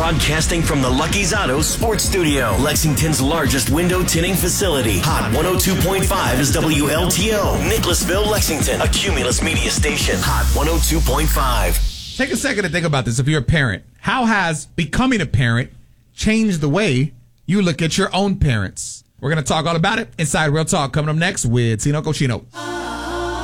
Broadcasting from the Lucky's Auto Sports Studio, Lexington's largest window tinting facility. Hot 102.5 is WLTO, Nicholasville, Lexington, a Cumulus media station. Hot 102.5. Take a second to think about this. If you're a parent, how has becoming a parent changed the way you look at your own parents? We're going to talk all about it inside Real Talk, coming up next with Tino Cochino.